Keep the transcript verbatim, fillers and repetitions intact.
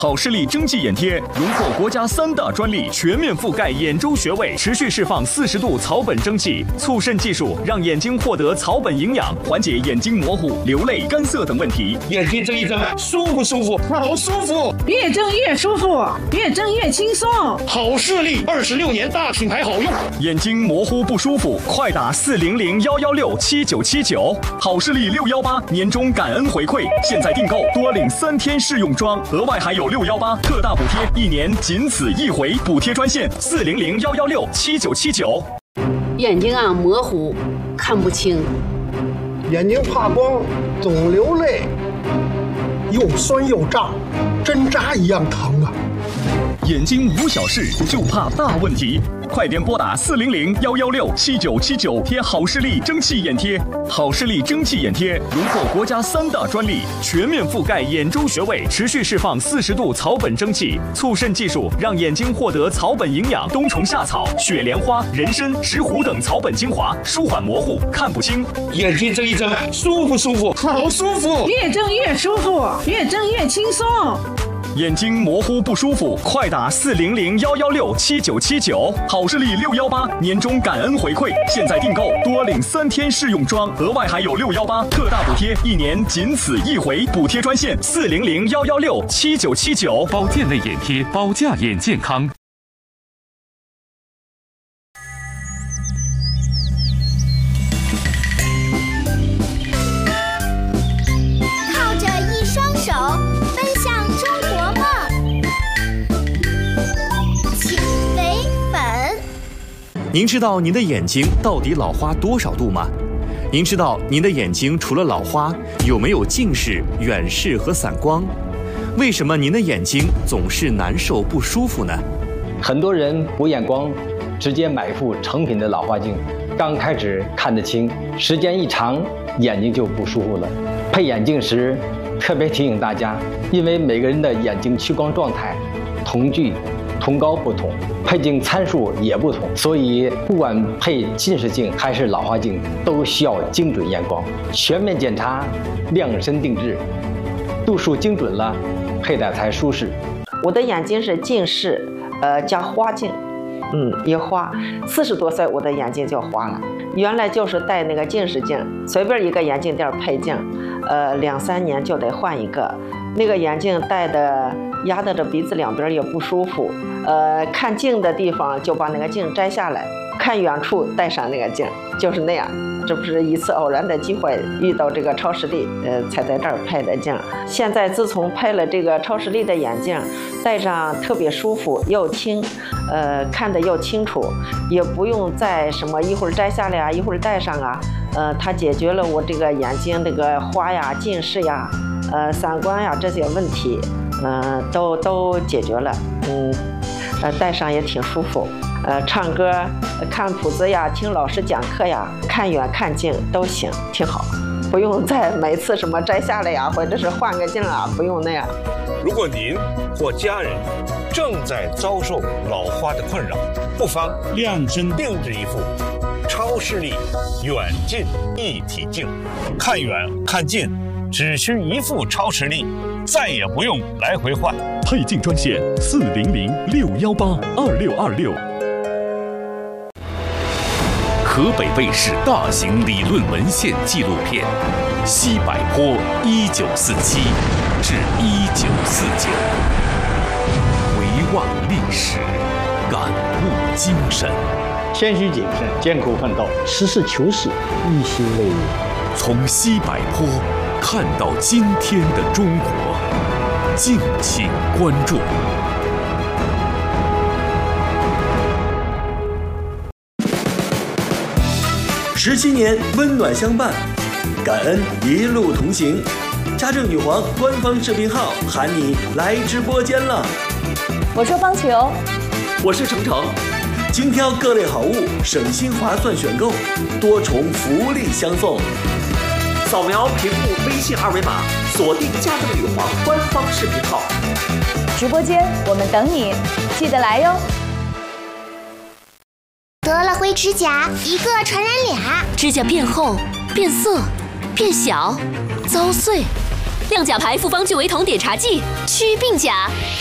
好视力蒸汽眼贴荣获国家三大专利，全面覆盖眼周穴位，持续释放四十度草本蒸汽，促渗技术让眼睛获得草本营养，缓解眼睛模糊、流泪、干涩等问题。 眼睛睁一睁，舒不舒服？好舒服！ 越睁越舒服，越睁越轻松。 好视力二十六年大品牌好用。 眼睛模糊不舒服，快打四零零幺幺六七九七九。好视力六幺八年终感恩回馈，现在订购多领三天试用装，额外还有六幺八特大补贴，一年仅此一回，补贴专线四零零幺幺六七九七九。 眼睛啊模糊，看不清， 眼睛怕光，总流泪，又酸又胀，针扎一样疼啊！ 眼睛无小事，就怕大问题。快点拨打四零零幺幺六七九七九，贴好视力蒸汽眼贴。好视力蒸汽眼贴荣获国家三大专利，全面覆盖眼周穴位，持续释放四十度草本蒸汽，促渗技术让眼睛获得草本营养，冬虫夏草、雪莲花、人参、石斛等草本精华，舒缓模糊、看不清。 眼睛睁一睁，舒不舒服？好舒服！ 越睁越舒服，越睁越轻松。 眼睛模糊不舒服，快打四零零幺幺六七九七九。好视力六幺八年终感恩回馈，现在订购多领三天试用装，额外还有六幺八特大补贴，一年仅此一回，补贴专线四零零幺幺六七九七九。 保健类眼贴，保价眼健康。 靠着一双手。 您知道您的眼睛到底老花多少度吗？您知道您的眼睛除了老花，有没有近视、远视和散光？为什么您的眼睛总是难受不舒服呢？ 很多人补眼光，直接买一副成品的老花镜，刚开始看得清，时间一长，眼睛就不舒服了。配眼镜时，特别提醒大家，因为每个人的眼睛屈光状态、瞳距、瞳高不同，配镜参数也不同，所以不管配近视镜还是老花镜，都需要精准验光，全面检查，量身定制，度数精准了，佩戴才舒适。 我的眼睛是近视，呃，加花镜，嗯，也花。四十多岁，我的眼睛就花了。原来就是戴那个近视镜，随便一个眼镜店配镜，呃，两三年就得换一个。那个眼镜戴的压得着鼻子两边也不舒服，呃，看近的地方就把那个镜摘下来，看远处戴上那个镜，就是那样。这不是一次偶然的机会遇到这个超视力，呃，才在这儿配的镜。现在自从配了这个超视力的眼镜，戴上特别舒服又轻，呃，看得又清楚，也不用再什么一会儿摘下来啊，一会儿戴上啊，呃，它解决了我这个眼睛这个花呀、近视呀、呃、散光呀这些问题，嗯、呃，都都解决了，嗯，呃，戴上也挺舒服。呃，唱歌、看谱子呀，听老师讲课呀，看远看近都行，挺好，不用再每次什么摘下来呀，或者是换个镜啊，不用那样。 如果您或家人正在遭受老花的困扰，不妨量身定制一副超视力远近一体镜，看远看近只需一副超视力，再也不用来回换。 配镜专线四零零六幺八二六二六。 河北卫视大型理论文献纪录片《西柏坡一九四七至一九四九》，回望历史，感悟精神， 谦虚谨慎，艰苦奋斗，实事求是，一心为民。 从西柏坡看到今天的中国，敬请关注。 十七年温暖相伴，感恩一路同行。家政女皇官方视频号喊你来直播间了。 我说棒球， 我是程程。精挑各类好物，省心划算选购，多重福利相送。扫描屏幕微信二维码，锁定家政女皇官方视频号。 直播间我们等你，记得来哟。 得了灰指甲，一个传染俩， 指甲变厚、变色、变小、遭碎， 亮甲牌复方聚维酮碘茶剂，祛病甲。